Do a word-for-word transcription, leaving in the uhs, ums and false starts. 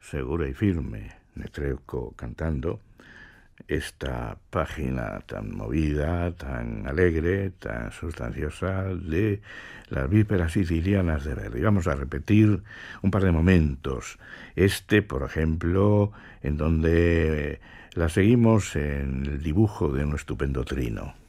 segura y firme, Netrebko cantando, esta página tan movida, tan alegre, tan sustanciosa de las vísperas sicilianas de Verdi. Vamos a repetir un par de momentos. Este, por ejemplo, en donde la seguimos en el dibujo de un estupendo trino.